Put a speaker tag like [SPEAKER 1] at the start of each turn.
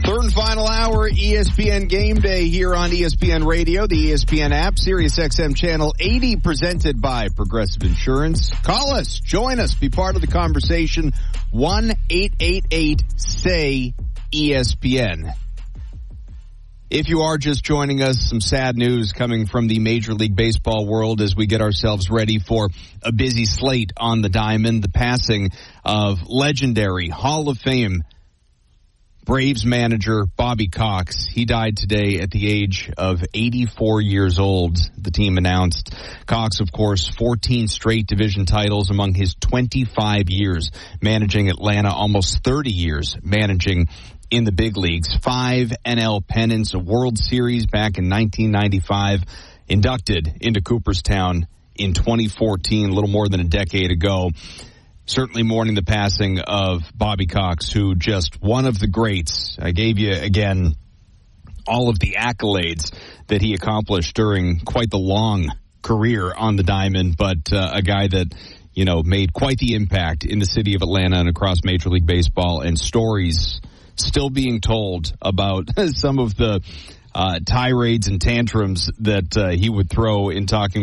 [SPEAKER 1] Third and final hour, ESPN Game Day here on ESPN Radio, the ESPN app, Sirius XM Channel 80, presented by Progressive Insurance. Call us, join us, be part of the conversation. 1-888-SAY-ESPN. If you are just joining us, some sad news coming from the Major League Baseball world as we get ourselves ready for a busy slate on the diamond. The passing of legendary Hall of Fame Braves manager Bobby Cox. He died today at the age of 84 years old, the team announced. Cox, of course, 14 straight division titles among his 25 years managing Atlanta, almost 30 years managing in the big leagues. 5 NL pennants, a World Series back in 1995, inducted into Cooperstown in 2014, a little more than a decade ago. Certainly mourning the passing of Bobby Cox, who just one of the greats. I gave you, again, all of the accolades that he accomplished during quite the long career on the diamond, but a guy that, you know, made quite the impact in the city of Atlanta and across Major League Baseball, and stories still being told about some of the tirades and tantrums that he would throw in talking